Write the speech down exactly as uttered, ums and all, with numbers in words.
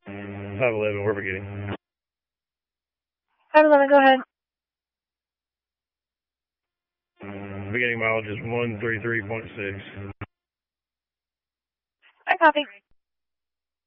five eleven, we're beginning. five eleven, go ahead. Beginning mileage is one thirty-three point six. I copy.